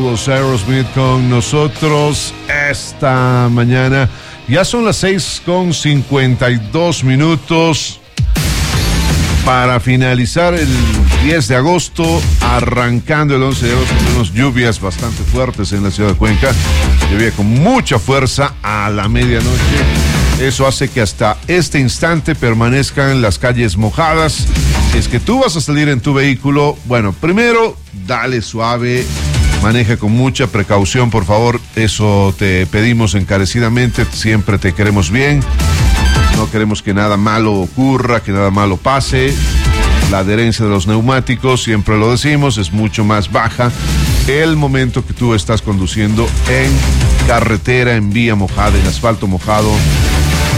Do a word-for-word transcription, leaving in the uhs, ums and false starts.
Saludos, Aerosmith con nosotros esta mañana. Ya son las seis con cincuenta y dos minutos para finalizar el diez de agosto, arrancando el once de agosto, unas lluvias bastante fuertes en la ciudad de Cuenca. Llovía con mucha fuerza a la medianoche. Eso hace que hasta este instante permanezcan las calles mojadas. Si es que tú vas a salir en tu vehículo, bueno, primero, dale suave, maneja con mucha precaución, por favor. Eso te pedimos encarecidamente, siempre te queremos bien. No queremos que nada malo ocurra, que nada malo pase. La adherencia de los neumáticos, siempre lo decimos, es mucho más baja el momento que tú estás conduciendo en carretera, en vía mojada, en asfalto mojado.